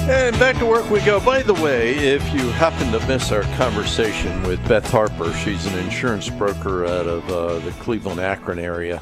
And back to work we go. By the way, if you happen to miss our conversation with Beth Harper, she's an insurance broker out of the Cleveland, Akron area.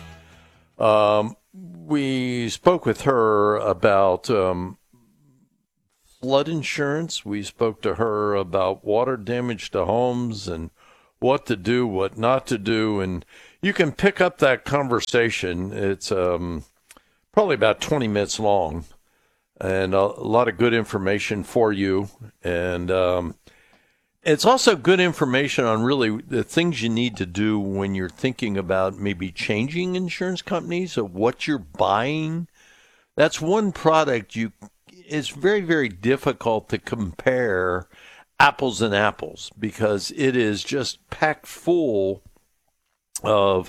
We spoke with her about flood insurance. We spoke to her about water damage to homes and what to do, what not to do. And you can pick up that conversation. It's probably about 20 minutes long. And a lot of good information for you. And it's also good information on really the things you need to do when you're thinking about maybe changing insurance companies or what you're buying. That's one product it's very, very difficult to compare apples and apples because it is just packed full of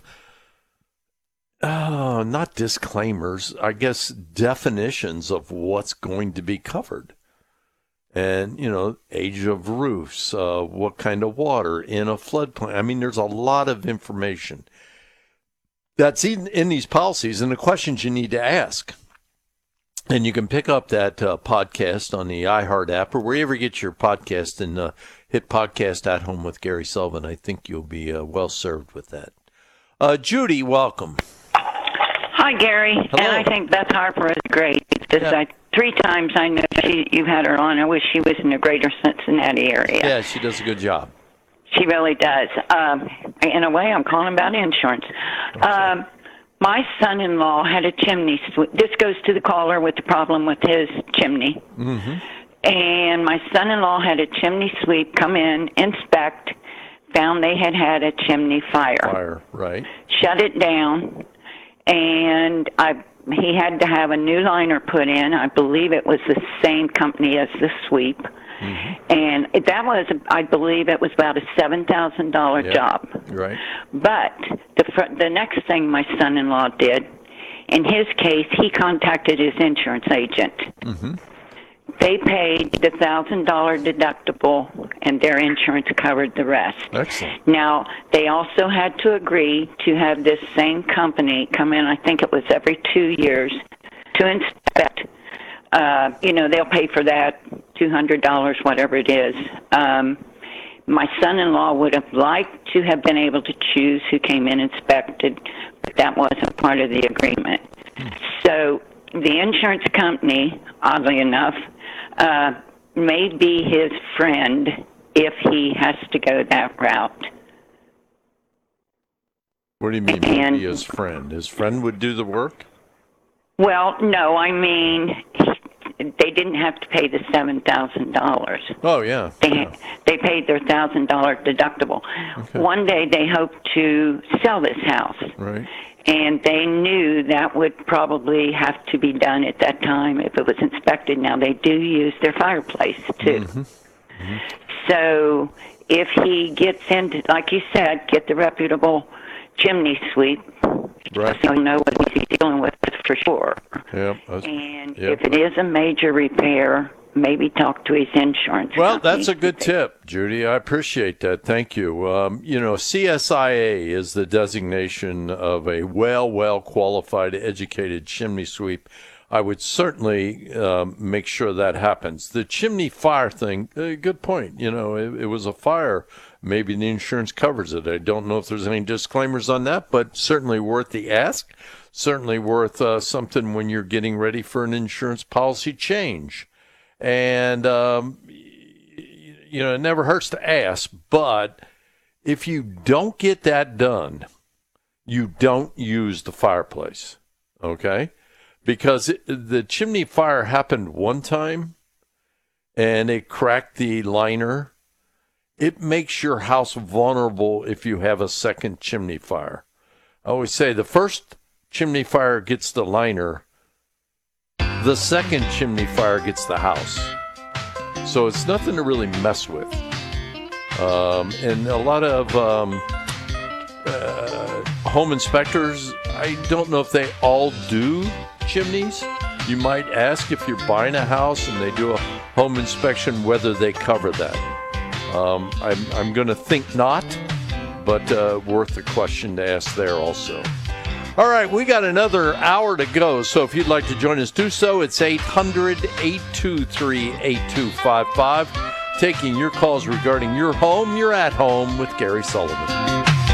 not disclaimers, I guess definitions of what's going to be covered. And, age of roofs, what kind of water in a floodplain. I mean, there's a lot of information that's in these policies and the questions you need to ask. And you can pick up that podcast on the iHeart app or wherever you get your podcast and hit Podcast at Home with Gary Sullivan. I think you'll be well served with that. Judy, welcome. Hi, Gary. Hello. And I think Beth Harper is great. Because 3 times I know you've had her on. I wish she was in the greater Cincinnati area. Yeah, she does a good job. She really does. In a way, I'm calling about insurance. My son-in-law had a chimney sweep. This goes to the caller with the problem with his chimney. Mm-hmm. And my son-in-law had a chimney sweep come in, inspect, found they had a chimney fire. Fire, right. Shut it down. And he had to have a new liner put in. I believe it was the same company as the sweep. Mm-hmm. And that was, I believe it was about a $7,000 job. Right. But the next thing my son-in-law did, in his case, he contacted his insurance agent. Mm-hmm. They paid the $1,000 deductible, and their insurance covered the rest. Excellent. Now, they also had to agree to have this same company come in, I think it was every 2 years, to inspect. They'll pay for that, $200, whatever it is. My son-in-law would have liked to have been able to choose who came in and inspected, but that wasn't part of the agreement. So the insurance company, oddly enough, may be his friend if he has to go that route. What do you mean, maybe his friend? His friend would do the work? Well, no, I mean, they didn't have to pay the $7,000. Oh, yeah. They paid their $1,000 deductible. Okay. One day they hoped to sell this house. Right. And they knew that would probably have to be done at that time if it was inspected. Now, they do use their fireplace, too. Mm-hmm. Mm-hmm. So if he gets into, like you said, get the reputable chimney sweep, right. He'll know what he's dealing with for sure. Yep. If it is a major repair, maybe talk to his insurance Well, company. That's a good tip, Judy. I appreciate that. Thank you. CSIA is the designation of a well-qualified, educated chimney sweep. I would certainly make sure that happens. The chimney fire thing, good point. It was a fire. Maybe the insurance covers it. I don't know if there's any disclaimers on that, but certainly worth the ask. Certainly worth something when you're getting ready for an insurance policy change. And, it never hurts to ask, but if you don't get that done, you don't use the fireplace, okay? Because the chimney fire happened one time, and it cracked the liner. It makes your house vulnerable if you have a second chimney fire. I always say the first chimney fire gets the liner, the second chimney fire gets the house. So it's nothing to really mess with. And a lot of home inspectors, I don't know if they all do chimneys. You might ask if you're buying a house and they do a home inspection whether they cover that. I'm going to think not, but worth a question to ask there also. All right, we got another hour to go, so if you'd like to join us, do so. It's 800-823-8255. Taking your calls regarding your home. You're at home with Gary Sullivan.